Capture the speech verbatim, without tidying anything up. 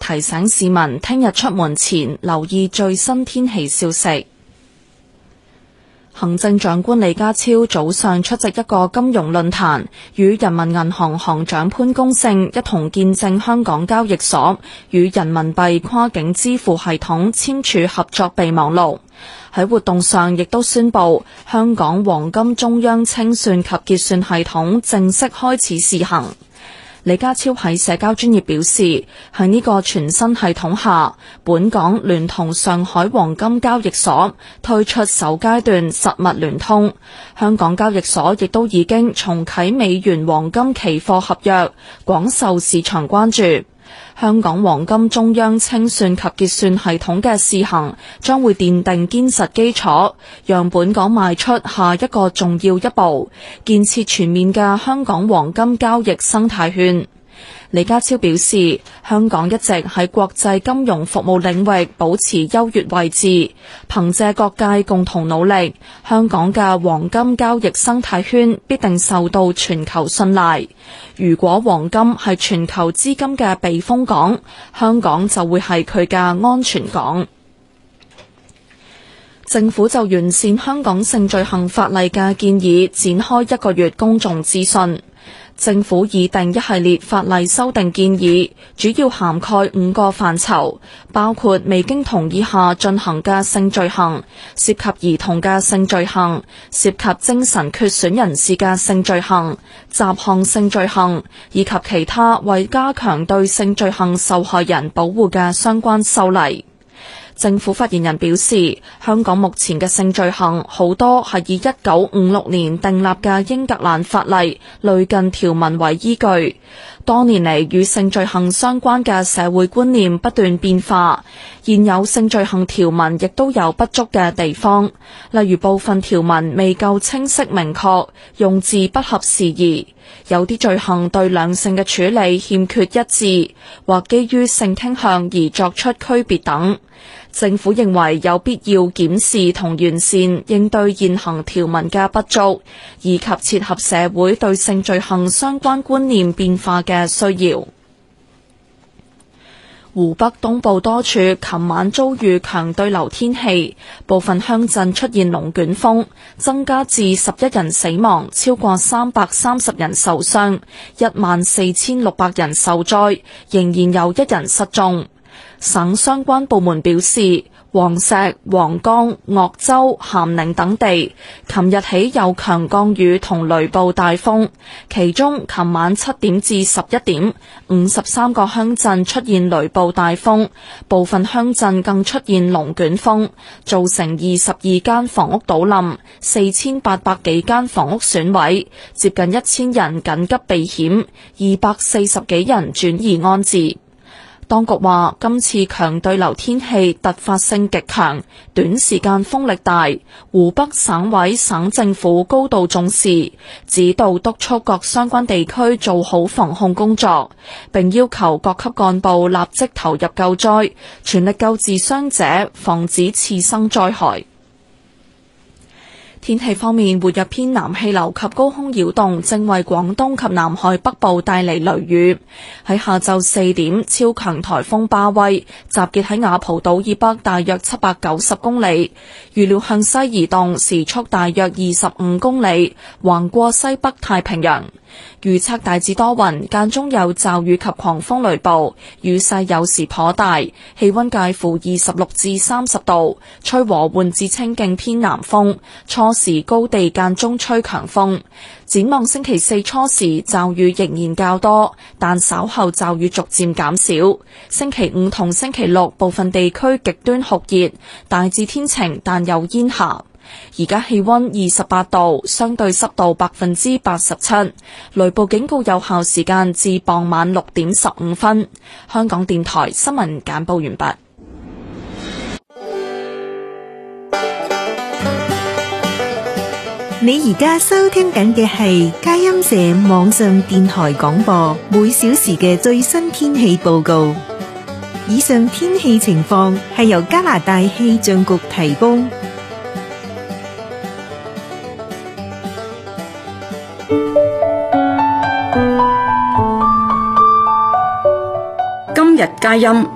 提醒市民聽日出門前留意最新天氣消息。行政長官李家超早上出席一個金融論壇，與人民銀行行長潘功勝一同見證香港交易所與人民幣跨境支付系統簽署合作備忘錄。喺活動上亦都宣布，香港黃金中央清算及結算系統正式開始試行。李家超喺社交專頁表示，喺呢個全新系統下，本港聯同上海黃金交易所推出首階段實物聯通，香港交易所亦都已經重啟美元黃金期貨合約，廣受市場關注。香港黃金中央清算及結算系統嘅試行將會奠定堅實基礎，讓本港邁出下一個重要一步，建設全面嘅香港黃金交易生態圈。李家超表示，香港一直喺國際金融服務領域保持優越位置，憑借各界共同努力，香港嘅黃金交易生態圈必定受到全球信賴。如果黃金係全球資金嘅避風港，香港就會係佢嘅安全港。政府就完善香港性罪行法例嘅建議展開一個月公眾諮詢。政府擬定一系列法例修訂建議，主要涵蓋五個範疇，包括未經同意下進行嘅性罪行、涉及兒童嘅性罪行、涉及精神缺損人士嘅性罪行、雜項性罪行，以及其他為加強對性罪行受害人保護嘅相關修例。政府發言人表示，香港目前嘅性罪行好多係以一九五六年訂立嘅英格蘭法例類近條文為依據。多年嚟與性罪行相關嘅社會觀念不斷變化，現有性罪行條文亦都有不足嘅地方，例如部分條文未夠清晰明確，用字不合時宜，有啲罪行對兩性嘅處理欠缺一致，或基於性傾向而作出區別等。政府認為有必要檢視同完善應對現行條文嘅不足，以及切合社會對性罪行相關觀念變化嘅需要。湖北東部多處琴晚遭遇強對流天氣，部分鄉鎮出現龍捲風，增加至十一人死亡，超過三百三十人受傷，一萬四千六百人受災，仍然有一人失蹤。省相關部門表示，黃石、黃岡、鄂州、咸寧等地琴日起有強降雨同雷暴大風，其中琴晚七點至十一點，五十三個鄉鎮出現雷暴大風，部分鄉鎮更出現龍捲風，造成二十二間房屋倒冧，四千八百幾間房屋損毀，接近一千人緊急避險，二百四十幾人轉移安置。當局話，今次強對流天氣突發性極強，短時間風力大，湖北省委省政府高度重視，指導督促各相關地區做好防控工作，並要求各級幹部立即投入救災，全力救治傷者，防止次生災害。天氣方面，活躍偏南氣流及高空擾動正為廣東及南海北部帶嚟雷雨。喺下晝四點，超強颱風巴威集結喺雅蒲島以北大約七百九十公里，預料向西移動，時速大約二十五公里，橫過西北太平洋。預測大致多雲，間中有驟雨及狂風雷暴，雨勢有時頗大，氣溫介乎二十六至三十度，吹和緩至清勁偏南風，初時高地間中吹強風。展望星期四初時驟雨仍然較多，但稍後驟雨逐漸減少。星期五同星期六部分地區極端酷熱，大致天晴但有煙霞。而家氣溫二十八度，相對濕度百分之八十七，雷暴警告有效時間至傍晚六點十五分。香港電台新聞簡報完畢。 你而家收聽緊嘅係佳音社網上電台廣播，每小時嘅最新天氣報告。以上天氣情況係由加拿大氣象局提供。 今日佳音